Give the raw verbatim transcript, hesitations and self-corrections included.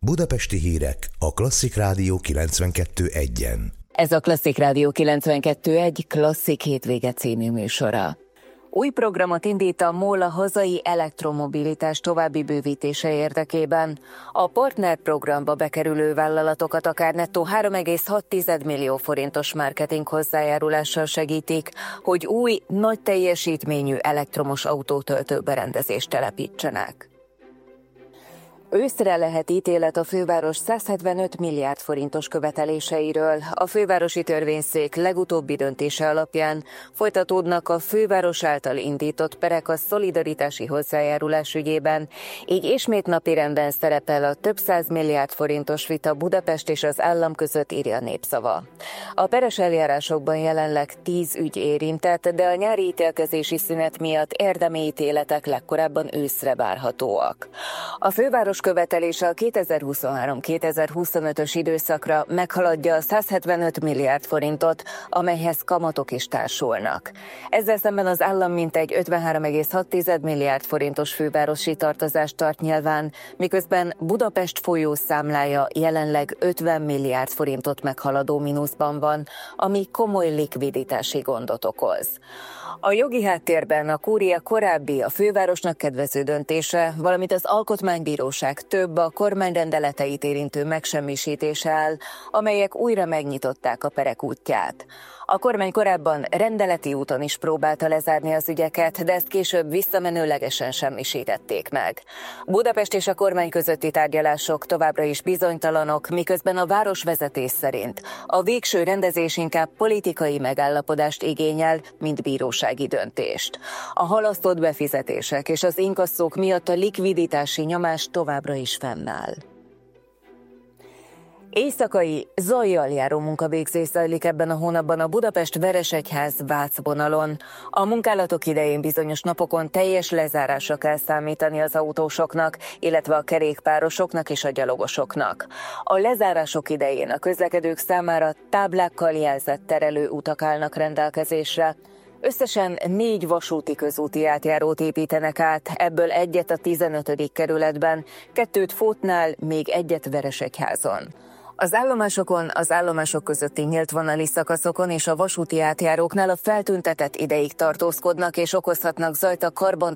Budapesti hírek a Klasszik Rádió kilencvenkettő egyen. Ez a Klasszik Rádió kilencvenkettő egy Klasszik hétvége című műsora. Új programot indít a MOL a hazai elektromobilitás további bővítése érdekében. A partnerprogramba bekerülő vállalatokat akár nettó három egész hat millió forintos marketing hozzájárulással segítik, hogy új, nagy teljesítményű elektromos autótöltőberendezést telepítsenek. Őszre lehet ítélet a főváros száz hetvenöt milliárd forintos követeléseiről. A fővárosi törvényszék legutóbbi döntése alapján folytatódnak a főváros által indított perek a szolidaritási hozzájárulás ügyében, így ismét napirenden szerepel a több száz milliárd forintos vita Budapest és az állam között, írja a Népszava. A peres eljárásokban jelenleg tíz ügy érintett, de a nyári ítélkezési szünet miatt érdemi ítéletek legkorábban őszre várhatóak. A főváros követelése a kétezer-huszonhárom kétezer-huszonötös időszakra meghaladja a száz hetvenöt milliárd forintot, amelyhez kamatok is társulnak. Ezzel szemben az állam mintegy ötvenhárom egész hat milliárd forintos fővárosi tartozást tart nyilván, miközben Budapest folyószámlája jelenleg ötven milliárd forintot meghaladó mínuszban van, ami komoly likviditási gondot okoz. A jogi háttérben a kúria korábbi, a fővárosnak kedvező döntése, valamint az Alkotmánybíróság több a kormányrendeleteit érintő megsemmisítése áll, amelyek újra megnyitották a perek útját. A kormány korábban rendeleti úton is próbálta lezárni az ügyeket, de ezt később visszamenőlegesen semmisítették meg. Budapest és a kormány közötti tárgyalások továbbra is bizonytalanok, miközben a városvezetés szerint a végső rendezés inkább politikai megállapodást igényel, mint bírósági döntést. A halasztott befizetések és az inkasszók miatt a likviditási nyomás továbbra is fennáll. Éjszakai, zajjal járó munkavégzés zajlik ebben a hónapban a Budapest-Veresegyház-Vác vonalon. A munkálatok idején bizonyos napokon teljes lezárásra kell számítani az autósoknak, illetve a kerékpárosoknak és a gyalogosoknak. A lezárások idején a közlekedők számára táblákkal jelzett terelő utak állnak rendelkezésre. Összesen négy vasúti közúti átjárót építenek át, ebből egyet a tizenötödik kerületben, kettőt Fótnál, még egyet Veresegyházon. Az állomásokon, az állomások közötti nyílt vonali szakaszokon és a vasúti átjáróknál a feltüntetett ideig tartózkodnak és okozhatnak zajt a